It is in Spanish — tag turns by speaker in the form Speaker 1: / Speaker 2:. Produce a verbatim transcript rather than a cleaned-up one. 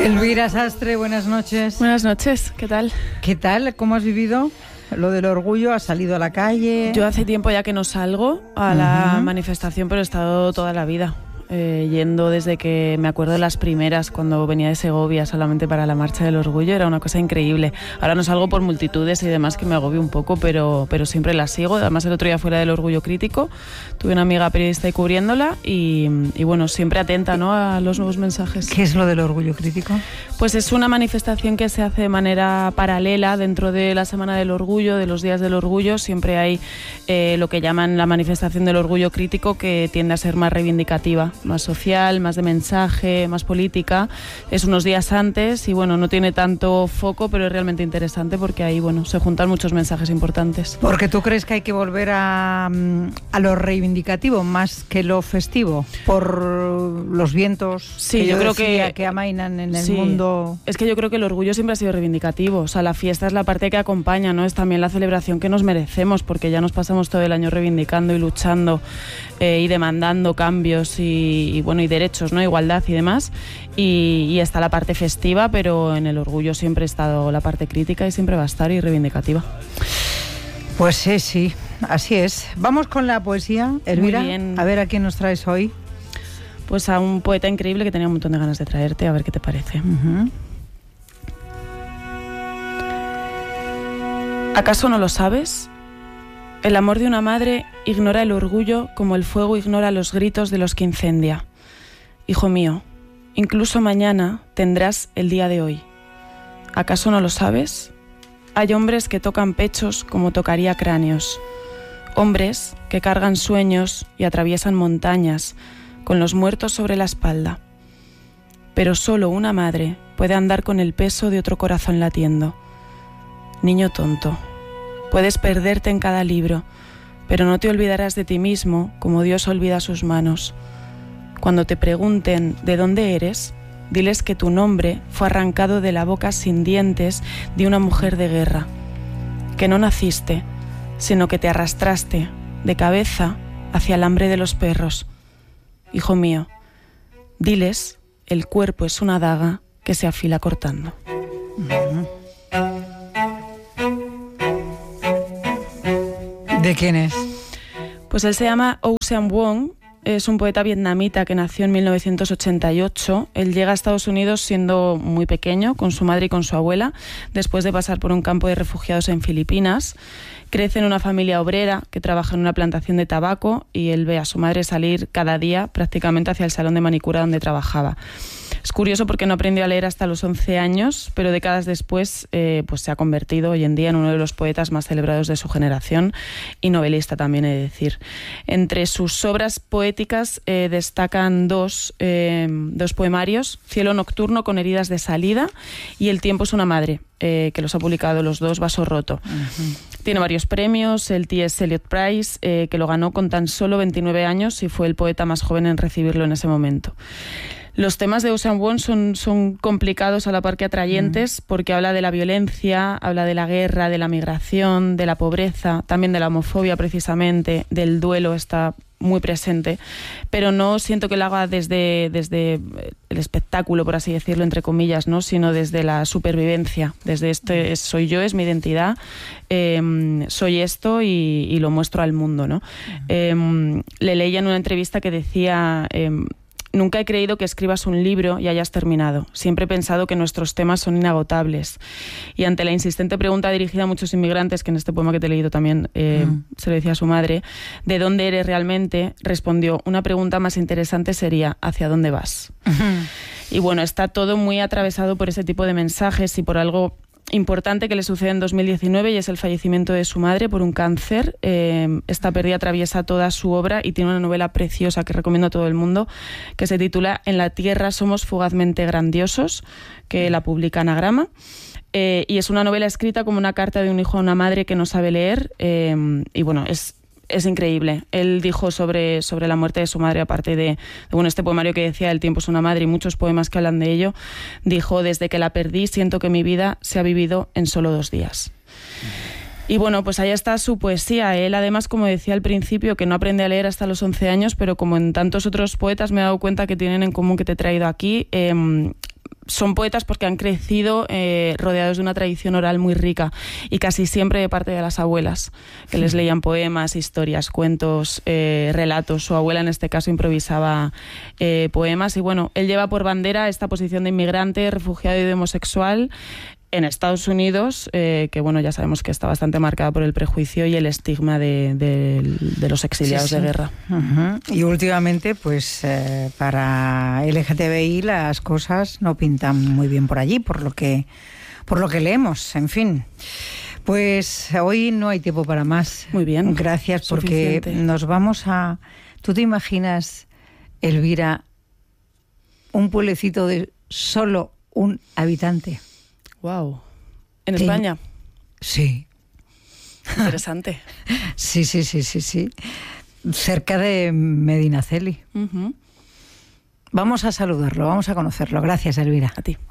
Speaker 1: Elvira Sastre, buenas noches.
Speaker 2: Buenas noches, ¿qué tal?
Speaker 1: ¿Qué tal? ¿Cómo has vivido lo del orgullo? ¿Has salido a la calle?
Speaker 2: Yo hace tiempo ya que no salgo a la uh-huh. manifestación, pero he estado toda la vida. Eh, yendo desde que me acuerdo de las primeras, cuando venía de Segovia solamente para la Marcha del Orgullo, era una cosa increíble. Ahora no salgo por multitudes y demás, que me agobio un poco, pero, pero siempre la sigo. Además, el otro día fuera del Orgullo Crítico, tuve una amiga periodista ahí cubriéndola y, y bueno, siempre atenta, ¿no?, a los nuevos mensajes.
Speaker 1: ¿Qué es lo del Orgullo Crítico?
Speaker 2: Pues es una manifestación que se hace de manera paralela dentro de la Semana del Orgullo, de los Días del Orgullo. Siempre hay eh, lo que llaman la manifestación del Orgullo Crítico, que tiende a ser más reivindicativa, más social, más de mensaje, más política. Es unos días antes y bueno, no tiene tanto foco, pero es realmente interesante porque ahí, bueno, se juntan muchos mensajes importantes.
Speaker 1: Porque tú crees que hay que volver a, a lo reivindicativo más que lo festivo, por los vientos
Speaker 2: sí,
Speaker 1: que yo,
Speaker 2: yo creo
Speaker 1: que,
Speaker 2: que,
Speaker 1: que amainan en el
Speaker 2: sí.
Speaker 1: mundo.
Speaker 2: Es que yo creo que el orgullo siempre ha sido reivindicativo. O sea, la fiesta es la parte que acompaña, ¿no? Es también la celebración que nos merecemos, porque ya nos pasamos todo el año reivindicando y luchando eh, y demandando cambios y, y bueno, y derechos, ¿no? Igualdad y demás. Y, y está la parte festiva, pero en el orgullo siempre ha estado la parte crítica y siempre va a estar y reivindicativa.
Speaker 1: Pues sí, sí, así es. Vamos con la poesía, Elvira.
Speaker 2: Muy bien.
Speaker 1: A ver a quién nos traes hoy.
Speaker 2: Pues a un poeta increíble que tenía un montón de ganas de traerte, a ver qué te parece.
Speaker 1: Uh-huh.
Speaker 2: ¿Acaso no lo sabes? El amor de una madre ignora el orgullo como el fuego ignora los gritos de los que incendia. Hijo mío, incluso mañana tendrás el día de hoy. ¿Acaso no lo sabes? Hay hombres que tocan pechos como tocaría cráneos. Hombres que cargan sueños y atraviesan montañas con los muertos sobre la espalda. Pero solo una madre puede andar con el peso de otro corazón latiendo. Niño tonto, puedes perderte en cada libro, pero no te olvidarás de ti mismo como Dios olvida sus manos. Cuando te pregunten de dónde eres, diles que tu nombre fue arrancado de la boca sin dientes de una mujer de guerra, que no naciste, sino que te arrastraste de cabeza hacia el hambre de los perros. Hijo mío, diles, el cuerpo es una daga que se afila cortando.
Speaker 1: ¿De quién es?
Speaker 2: Pues él se llama Ocean Vuong. Es un poeta vietnamita que nació en mil novecientos ochenta y ocho. Él llega a Estados Unidos siendo muy pequeño, con su madre y con su abuela, después de pasar por un campo de refugiados en Filipinas. Crece en una familia obrera que trabaja en una plantación de tabaco y él ve a su madre salir cada día prácticamente hacia el salón de manicura donde trabajaba. Es curioso porque no aprendió a leer hasta los once años, pero décadas después eh, pues se ha convertido hoy en día en uno de los poetas más celebrados de su generación y novelista también, he de decir. Entre sus obras poéticas eh, destacan dos, eh, dos poemarios, Cielo nocturno con heridas de salida y El tiempo es una madre, eh, que los ha publicado los dos, Vaso roto. Uh-huh. Tiene varios premios, el T S Eliot Prize, eh, que lo ganó con tan solo veintinueve años y fue el poeta más joven en recibirlo en ese momento. Los temas de Ocean Vuong son, son complicados a la par que atrayentes, porque habla de la violencia, habla de la guerra, de la migración, de la pobreza, también de la homofobia precisamente, del duelo está muy presente, pero no siento que lo haga desde, desde el espectáculo, por así decirlo, entre comillas, ¿no?, sino desde la supervivencia, desde este es, soy yo, es mi identidad, eh, soy esto y, y lo muestro al mundo, ¿no? Uh-huh. Eh, le leía en una entrevista que decía... Eh, Nunca he creído que escribas un libro y hayas terminado. Siempre he pensado que nuestros temas son inagotables. Y ante la insistente pregunta dirigida a muchos inmigrantes, que en este poema que te he leído también eh, mm. se lo decía a su madre, ¿de dónde eres realmente?, respondió, una pregunta más interesante sería, ¿hacia dónde vas? Uh-huh. Y bueno, está todo muy atravesado por ese tipo de mensajes y por algo importante que le sucede en dos mil diecinueve, y es el fallecimiento de su madre por un cáncer. Eh, esta pérdida atraviesa toda su obra y tiene una novela preciosa que recomiendo a todo el mundo, que se titula En la tierra somos fugazmente grandiosos, que la publica Anagrama. Eh, y es una novela escrita como una carta de un hijo a una madre que no sabe leer. Eh, y bueno, es Es increíble. Él dijo sobre, sobre la muerte de su madre, aparte de, de bueno, este poemario que decía El tiempo es una madre y muchos poemas que hablan de ello, dijo, desde que la perdí siento que mi vida se ha vivido en solo dos días. Y bueno, pues ahí está su poesía. Él además, como decía al principio, que no aprende a leer hasta los once años, pero como en tantos otros poetas me he dado cuenta que tienen en común que te he traído aquí, eh, son poetas porque han crecido eh, rodeados de una tradición oral muy rica y casi siempre de parte de las abuelas, que les leían poemas, historias, cuentos, eh, relatos. Su abuela en este caso improvisaba eh, poemas y bueno, él lleva por bandera esta posición de inmigrante, refugiado y de homosexual en Estados Unidos, eh, que bueno, ya sabemos que está bastante marcada por el prejuicio y el estigma de, de, de los exiliados sí, sí. de guerra.
Speaker 1: Uh-huh. Y últimamente, pues eh, para L G T B I las cosas no pintan muy bien por allí, por lo que, por lo que leemos, en fin. Pues hoy no hay tiempo para más.
Speaker 2: Muy bien.
Speaker 1: Gracias,
Speaker 2: Suficiente.
Speaker 1: Porque nos vamos a... ¿Tú te imaginas, Elvira, un pueblecito de solo un habitante?
Speaker 2: Wow. ¿En España?
Speaker 1: Sí.
Speaker 2: Interesante.
Speaker 1: sí, sí, sí, sí, sí. Cerca de Medinaceli. Uh-huh. Vamos a saludarlo, vamos a conocerlo. Gracias, Elvira.
Speaker 2: A ti.